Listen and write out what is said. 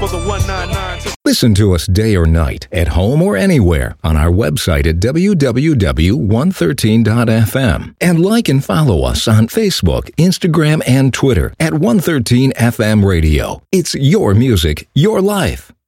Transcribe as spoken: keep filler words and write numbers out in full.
for the one ninety-nine. Listen to us day or night, at home or anywhere, on our website at w w w dot one thirteen dot f m. And like and follow us on Facebook, Instagram, and Twitter at one thirteen F M Radio. It's your music, your life.